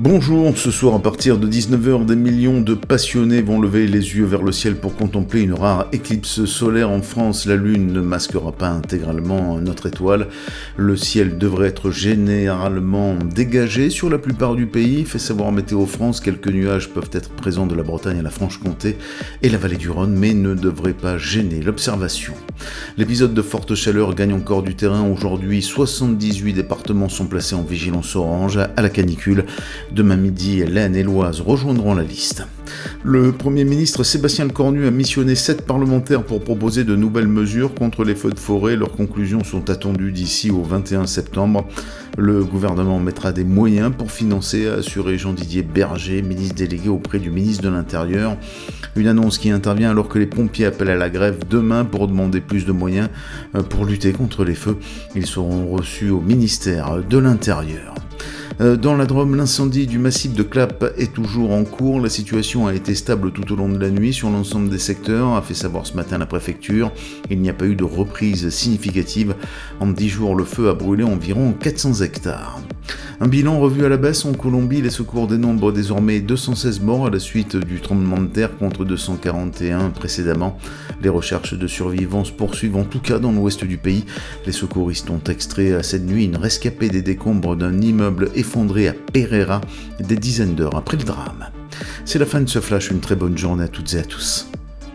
Bonjour, ce soir à partir de 19h, des millions de passionnés vont lever les yeux vers le ciel pour contempler une rare éclipse solaire en France. La Lune ne masquera pas intégralement notre étoile. Le ciel devrait être généralement dégagé sur la plupart du pays, fait savoir Météo France. Quelques nuages peuvent être présents de la Bretagne à la Franche-Comté et la vallée du Rhône, mais ne devraient pas gêner l'observation. L'épisode de forte chaleur gagne encore du terrain. Aujourd'hui, 78 départements sont placés en vigilance orange à la canicule. Demain midi, l'Aisne et l'Oise rejoindront la liste. Le Premier ministre Sébastien Lecornu a missionné 7 parlementaires pour proposer de nouvelles mesures contre les feux de forêt. Leurs conclusions sont attendues d'ici au 21 septembre. Le gouvernement mettra des moyens pour financer, a assuré Jean-Didier Berger, ministre délégué auprès du ministre de l'Intérieur. Une annonce qui intervient alors que les pompiers appellent à la grève demain pour demander plus de moyens pour lutter contre les feux. Ils seront reçus au ministère de l'Intérieur. Dans la Drôme, l'incendie du massif de Clappes est toujours en cours. La situation a été stable tout au long de la nuit sur l'ensemble des secteurs, a fait savoir ce matin la préfecture. Il n'y a pas eu de reprise significative. En 10 jours, le feu a brûlé environ 400 hectares. Un bilan revu à la baisse en Colombie. Les secours dénombrent désormais 216 morts à la suite du tremblement de terre contre 241 précédemment. Les recherches de survivants se poursuivent en tout cas dans l'ouest du pays. Les secouristes ont extrait cette nuit une rescapée des décombres d'un immeuble effondré à Pereira des dizaines d'heures après le drame. C'est la fin de ce flash, une très bonne journée à toutes et à tous.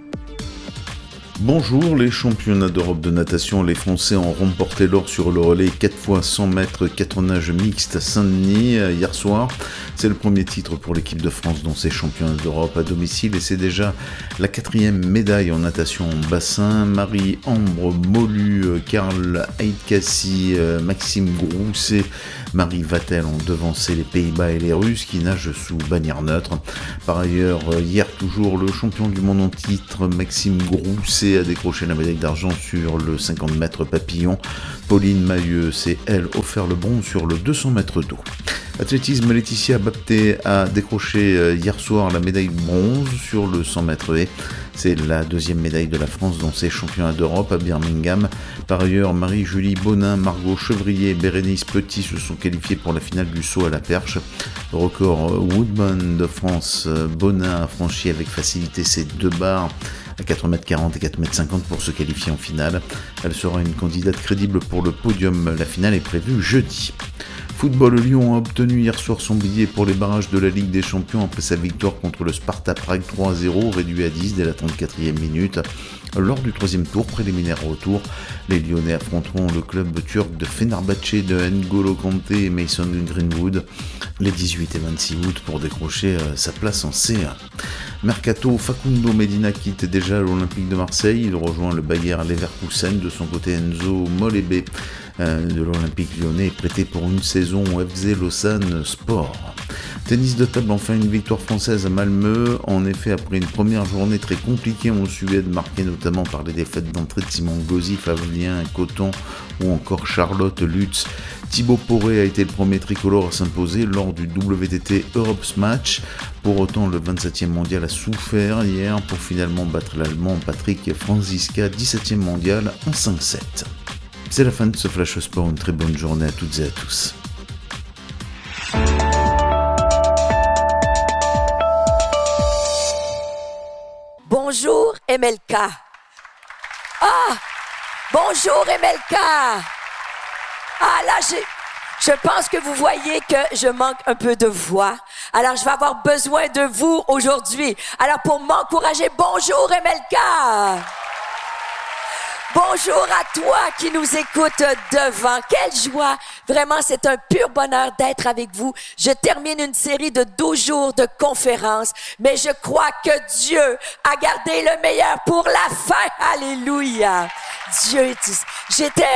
Bonjour, les championnats d'Europe de natation, les Français ont remporté l'or sur le relais 4 x 100 mètres 4 nages mixtes à Saint-Denis hier soir. C'est le premier titre pour l'équipe de France dans ces championnats d'Europe à domicile et c'est déjà la 4e médaille en natation en bassin. Marie-Ambre Molu, Karl Heitkassi, Maxime Grousset, Marie Vatel ont devancé les Pays-Bas et les Russes qui nagent sous bannière neutre. Par ailleurs, hier toujours, le champion du monde en titre, Maxime Grousset, a décroché la médaille d'argent sur le 50 mètres papillon. Pauline Mailleux s'est, elle, offert le bronze sur le 200 mètres d'eau. Athlétisme, Laetitia Bapté a décroché hier soir la médaille de bronze sur le 100 mètres haies. C'est la 2e médaille de la France dans ces championnats d'Europe à Birmingham. Par ailleurs, Marie-Julie Bonin, Margot Chevrier et Bérénice Petit se sont qualifiées pour la finale du saut à la perche. Record Woodman de France, Bonin a franchi avec facilité ses 2 barres à 4,40 m et 4,50 m pour se qualifier en finale. Elle sera une candidate crédible pour le podium. La finale est prévue jeudi. Football, Lyon a obtenu hier soir son billet pour les barrages de la Ligue des Champions après sa victoire contre le Sparta Prague 3-0, réduit à 10 dès la 34e minute. Lors du 3e tour préliminaire retour, les Lyonnais affronteront le club turc de Fenerbahçe de N'Golo Kanté et Mason Greenwood les 18 et 26 août pour décrocher sa place en C1. Mercato, Facundo Medina quitte déjà l'Olympique de Marseille, il rejoint le Bayer Leverkusen. De son côté, Enzo Molébé de l'Olympique lyonnais est prêté pour une saison au FC Lausanne Sport. Tennis de table, enfin une victoire française à Malmö. En effet, après une première journée très compliquée en Suède, marquée notamment par les défaites d'entrée de Simon Gauzy, Fabien Coton ou encore Charlotte Lutz, Thibaut Poré a été le premier tricolore à s'imposer lors du WTT Europe Match. Pour autant, le 27e mondial a souffert hier pour finalement battre l'Allemand Patrick Franziska, 17e mondial en 5-7. C'est la fin de ce Flash Sport, une très bonne journée à toutes et à tous. Bonjour MLK. Bonjour MLK. Là, je pense que vous voyez que je manque un peu de voix. Alors, je vais avoir besoin de vous aujourd'hui. Alors, pour m'encourager, bonjour MLK. Bonjour à toi qui nous écoute devant. Quelle joie! Vraiment, c'est un pur bonheur d'être avec vous. Je termine une série de 12 jours de conférences, mais je crois que Dieu a gardé le meilleur pour la fin. Alléluia! J'étais